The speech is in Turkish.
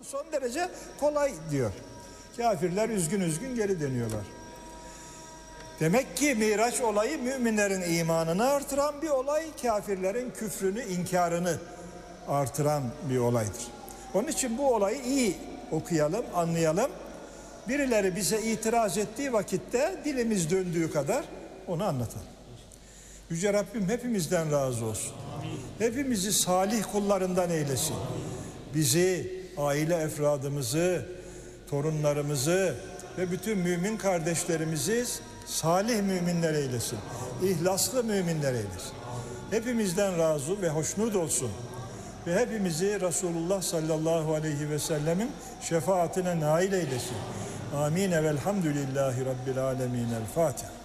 son derece kolay diyor. Kafirler üzgün üzgün geri dönüyorlar. Demek ki Miraç olayı müminlerin imanını artıran bir olay, kafirlerin küfrünü, inkarını artıran bir olaydır. Onun için bu olayı iyi okuyalım, anlayalım. Birileri bize itiraz ettiği vakitte dilimiz döndüğü kadar onu anlatalım. Yüce Rabbim hepimizden razı olsun. Hepimizi salih kullarından eylesin. Bizi, aile efradımızı, torunlarımızı ve bütün mümin kardeşlerimizi salih müminler eylesin. İhlaslı müminler eylesin. Hepimizden razı ve hoşnut olsun. Ve hepimizi Resulullah sallallahu aleyhi ve sellemin şefaatine nail eylesin. Amin. Velhamdülillahi Rabbil alemin. El Fatiha.